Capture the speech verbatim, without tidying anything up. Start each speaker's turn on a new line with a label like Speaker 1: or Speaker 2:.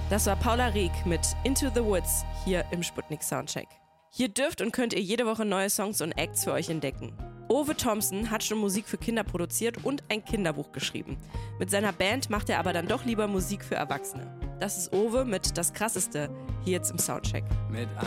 Speaker 1: Das war Paula Rieck mit Into the Woods hier im Sputnik Soundcheck. Hier dürft und könnt ihr jede Woche neue Songs und Acts für euch entdecken. Owe Thompson hat schon Musik für Kinder produziert und ein Kinderbuch geschrieben. Mit seiner Band macht er aber dann doch lieber Musik für Erwachsene. Das ist Owe mit Das Krasseste hier jetzt im Soundcheck.
Speaker 2: Mit